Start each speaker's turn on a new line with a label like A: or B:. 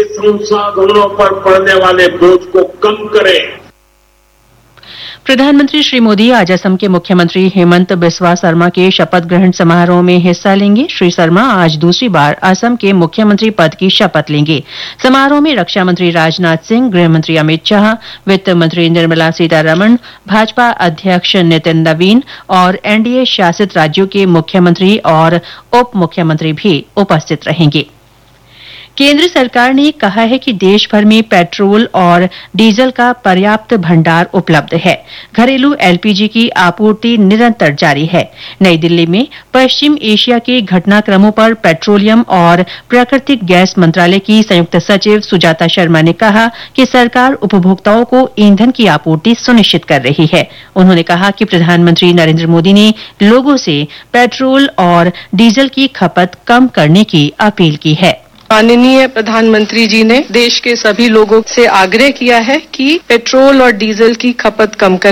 A: संसाधनों पर पड़ने वाले बोझ को कम करें।
B: प्रधानमंत्री श्री मोदी आज असम के मुख्यमंत्री हेमंत बिस्वा शर्मा के शपथ ग्रहण समारोह में हिस्सा लेंगे। श्री शर्मा आज दूसरी बार असम के मुख्यमंत्री पद की शपथ लेंगे। समारोह में रक्षा मंत्री राजनाथ सिंह, गृह मंत्री अमित शाह, वित्त मंत्री निर्मला सीतारमण, भाजपा अध्यक्ष नितिन नवीन और एनडीए शासित राज्यों के मुख्यमंत्री और उप मुख्यमंत्री भी उपस्थित रहेंगे। केंद्र सरकार ने कहा है कि देश भर में पेट्रोल और डीजल का पर्याप्त भंडार उपलब्ध है। घरेलू एलपीजी की आपूर्ति निरंतर जारी है। नई दिल्ली में पश्चिम एशिया के घटनाक्रमों पर पेट्रोलियम और प्राकृतिक गैस मंत्रालय की संयुक्त सचिव सुजाता शर्मा ने कहा कि सरकार उपभोक्ताओं को ईंधन की आपूर्ति सुनिश्चित कर रही है। उन्होंने कहा कि प्रधानमंत्री नरेंद्र मोदी ने लोगों से पेट्रोल और डीजल की खपत कम करने की अपील की है।
C: माननीय प्रधानमंत्री जी ने देश के सभी लोगों से आग्रह किया है कि पेट्रोल और डीजल की खपत कम करें।